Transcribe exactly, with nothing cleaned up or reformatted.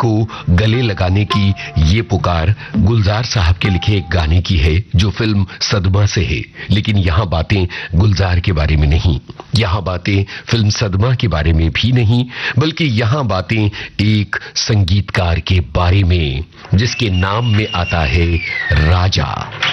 को गले लगाने की ये पुकार गुलजार साहब के लिखे एक गाने की है जो फिल्म सदमा से है। लेकिन यहाँ बातें गुलजार के बारे में नहीं, यहाँ बातें फिल्म सदमा के बारे में भी नहीं, बल्कि यहाँ बातें एक संगीतकार के बारे में जिसके नाम में आता है राजा।